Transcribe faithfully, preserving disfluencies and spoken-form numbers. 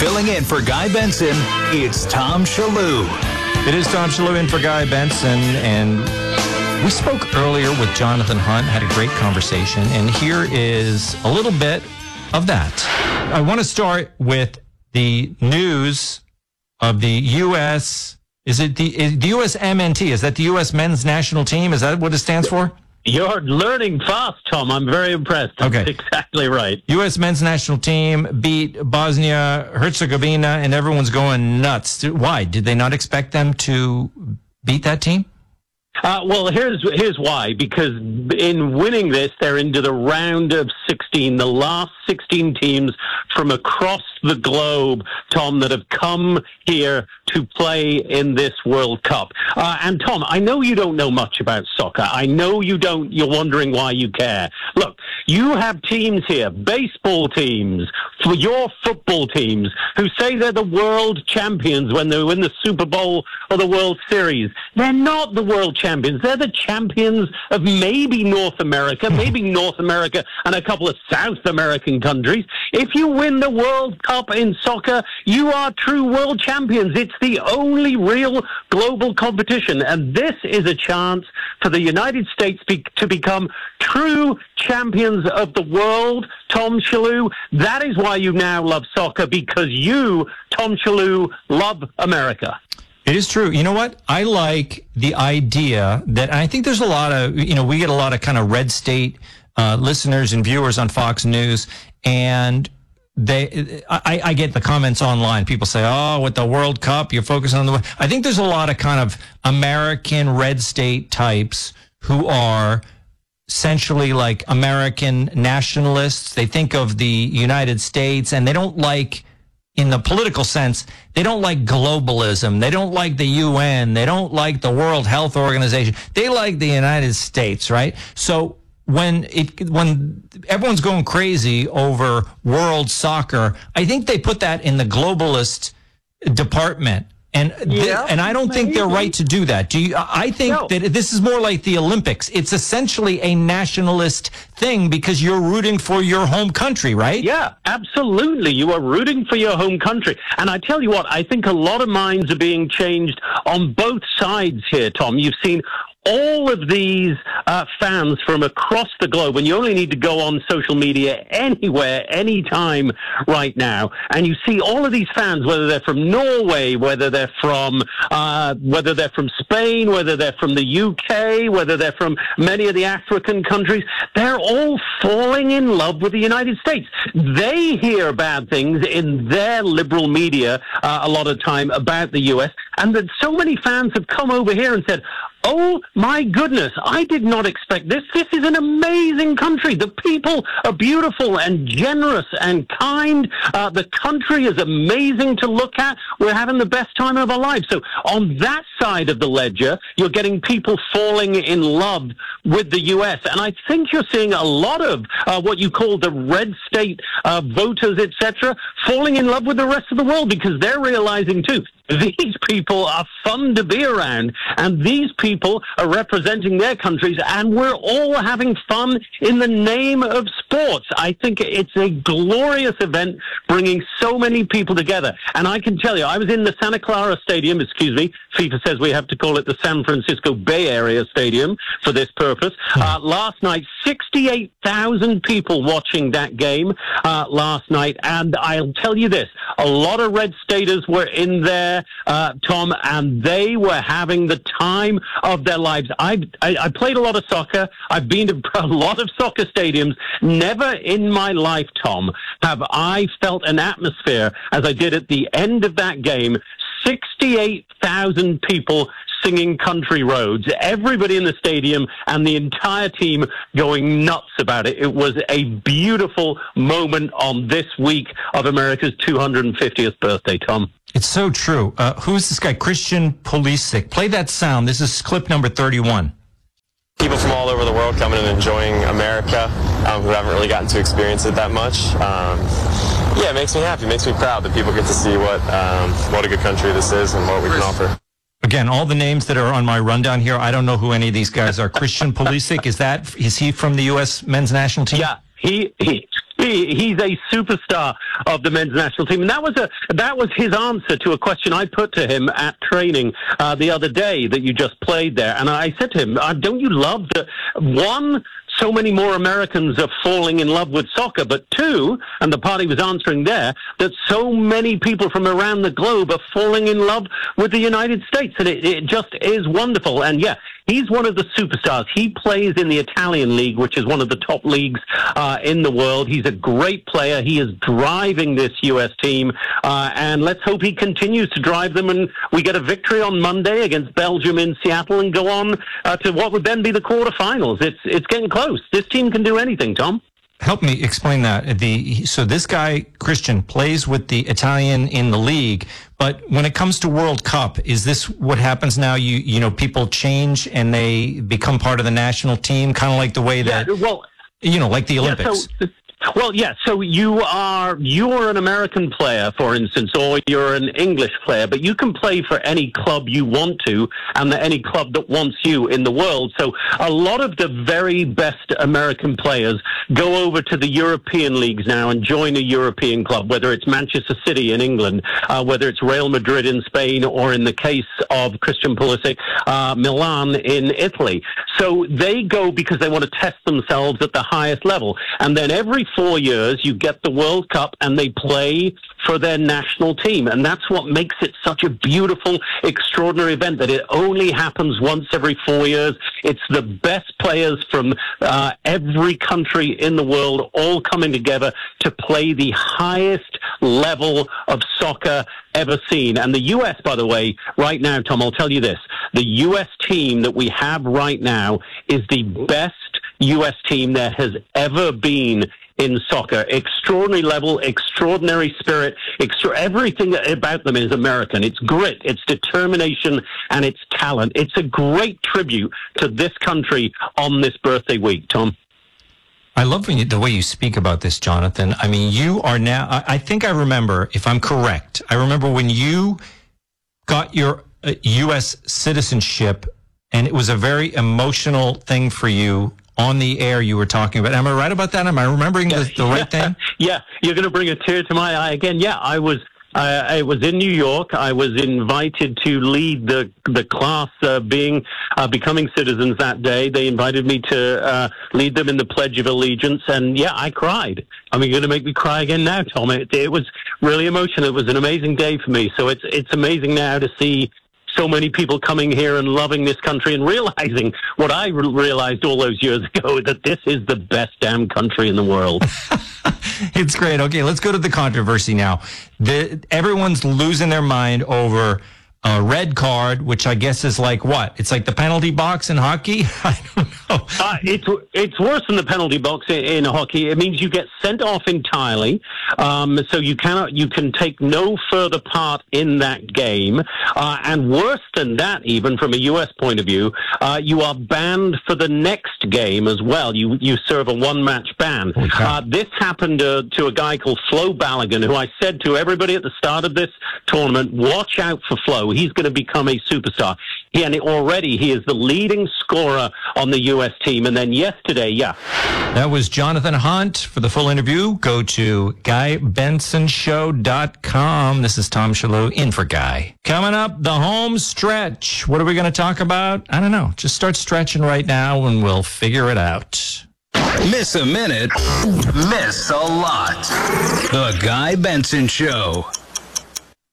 Filling in for Guy Benson, it's Tom Shallou. It is Tom Shallou in for Guy Benson, and we spoke earlier with Jonathan Hunt, had a great conversation, and here is a little bit of that. I want to start with the news of the U S Is it the, is the U S M N T? Is that the U S Men's National Team? Is that what it stands for? You're learning fast, Tom. I'm very impressed. That's okay. exactly right. U S Men's National Team beat Bosnia Herzegovina, and everyone's going nuts. Why? Did they not expect them to beat that team? Uh, well, here's here's why. Because in winning this, they're into the round of sixteen, the last sixteen teams from across the globe, Tom, that have come here to play in this World Cup. Uh, and Tom, I know you don't know much about soccer. I know you don't. You're wondering why you care. Look, you have teams here, baseball teams, for your football teams, who say they're the world champions when they win the Super Bowl or the World Series. They're not the world champions. They're the champions of maybe North America, maybe North America and a couple of South American countries. If you win the World Cup in soccer, you are true world champions. It's the only real global competition. And this is a chance for the United States be- to become true champions of the world, Tom Shallou. That is why you now love soccer, because you, Tom Shallou, love America. It is true. You know what? I like the idea that, I think there's a lot of, you know, we get a lot of kind of red state uh, listeners and viewers on Fox News, and they, I, I get the comments online. People say, oh, with the World Cup, you're focusing on the, I think there's a lot of kind of American red state types who are essentially like American nationalists. They think of the United States, and they don't like, in the political sense, they don't like globalism. They don't like the U N. They don't like the World Health Organization. They like the United States, right? So when it, when everyone's going crazy over world soccer, I think they put that in the globalist department. And yeah, th- and I don't maybe. think they're right to do that. Do you? I think no. that this is more like the Olympics. It's essentially a nationalist thing because you're rooting for your home country, right? Yeah, absolutely. You are rooting for your home country. And I tell you what, I think a lot of minds are being changed on both sides here, Tom. You've seen all of these uh, fans from across the globe, and you only need to go on social media anywhere, anytime right now, and you see all of these fans, whether they're from Norway, whether they're from uh, whether they're from Spain, whether they're from the U K, whether they're from many of the African countries, they're all falling in love with the United States. They hear bad things in their liberal media uh, a lot of time about the U S, and that so many fans have come over here and said, oh, my goodness, I did not expect this. This is an amazing country. The people are beautiful and generous and kind. Uh, the country is amazing to look at. We're having the best time of our lives. So on that side of the ledger, you're getting people falling in love with the U S. And I think you're seeing a lot of uh, what you call the red state uh, voters, et cetera, falling in love with the rest of the world because they're realizing, too, these people are fun to be around, and these people are representing their countries, and we're all having fun in the name of sports. I think it's a glorious event bringing so many people together. And I can tell you, I was in the Santa Clara Stadium, excuse me, FIFA says we have to call it the San Francisco Bay Area Stadium for this purpose. Uh, last night, sixty-eight thousand people watching that game uh, last night, and I'll tell you this, a lot of red staters were in there, Uh, Tom, and they were having the time of their lives. I've, I, I played a lot of soccer. I've been to a lot of soccer stadiums. Never in my life, Tom, have I felt an atmosphere as I did at the end of that game. sixty-eight thousand people singing Country Roads, everybody in the stadium and the entire team going nuts about it. It was a beautiful moment on this week of America's two hundred fiftieth birthday, Tom. It's so true. Uh, who's this guy? Christian Pulisic. Play that sound. This is clip number thirty-one. People from all over the world coming and enjoying America um, who haven't really gotten to experience it that much. Um, yeah, it makes me happy. It makes me proud that people get to see what um, what a good country this is and what we can offer. Again, all the names that are on my rundown here, I don't know who any of these guys are. Christian Pulisic, is that, is he from the U S men's national team? Yeah, he, he he, he's a superstar of the men's national team. And that was a that was his answer to a question I put to him at training uh, the other day that you just played there. And I said to him, uh, don't you love that, one, so many more Americans are falling in love with soccer, but two, and the part he was answering there, that so many people from around the globe are falling in love with the United States. And it, it just is wonderful. And yeah, he's one of the superstars. He plays in the Italian league, which is one of the top leagues uh, in the world. He's a great player. He is driving this U S team. Uh, and let's hope he continues to drive them and we get a victory on Monday against Belgium in Seattle and go on uh, to what would then be the quarterfinals. It's, it's getting close. This team can do anything, Tom. Help me explain that. The so this guy, Christian, plays with the Italian in the league, but when it comes to World Cup, is this what happens now? You you know, people change and they become part of the national team, kind of like the way that, yeah, well, you know, like the Olympics. Yeah, so, Well, yeah, so you are you're an American player, for instance, or you're an English player, but you can play for any club you want to and any club that wants you in the world. So a lot of the very best American players go over to the European leagues now and join a European club, whether it's Manchester City in England, uh, whether it's Real Madrid in Spain, or in the case of Christian Pulisic, uh, Milan in Italy. So they go because they want to test themselves at the highest level. And then every four years, you get the World Cup and they play for their national team. And that's what makes it such a beautiful, extraordinary event, that it only happens once every four years. It's the best players from uh, every country in the world all coming together to play the highest level of soccer ever seen. And the U S, by the way, right now, Tom, I'll tell you this, the U S team that we have right now is the best U S team there has ever been in soccer. Extraordinary level, extraordinary spirit, extra- everything about them is American. It's grit, it's determination, and it's talent. It's a great tribute to this country on this birthday week, Tom. I love when you, the way you speak about this, Jonathan. I mean, you are now, I, I think I remember, if I'm correct, I remember when you got your uh, U S citizenship, and it was a very emotional thing for you. On the air, you were talking about. Am I right about that? Am I remembering the, the right thing? Yeah, you're going to bring a tear to my eye again. Yeah, I was. Uh, I was in New York. I was invited to lead the the class uh, being uh, becoming citizens that day. They invited me to uh, lead them in the Pledge of Allegiance, and yeah, I cried. I mean, you're going to make me cry again now, Tom. It, it was really emotional. It was an amazing day for me. So it's it's amazing now to see so many people coming here and loving this country and realizing what I re- realized all those years ago, that this is the best damn country in the world. It's great. Okay, let's go to the controversy now. The, everyone's losing their mind over a red card, which I guess is like what? It's like the penalty box in hockey? I don't know. Uh, it's it's worse than the penalty box in, in hockey. It means you get sent off entirely, um, so you cannot you can take no further part in that game. Uh, and worse than that, even from a U S point of view, uh, you are banned for the next game as well. You you serve a one-match ban. Okay. Uh, this happened uh, to a guy called Flo Balogun, who I said to everybody at the start of this tournament, watch out for Flo. He's going to become a superstar. He, and already he is the leading scorer on the U S team. And then yesterday, yeah. That was Jonathan Hunt. For the full interview, go to guy benson show dot com. This is Tom Shillue in for Guy. Coming up, the home stretch. What are we going to talk about? I don't know. Just start stretching right now and we'll figure it out. Miss a minute, miss a lot. The Guy Benson Show.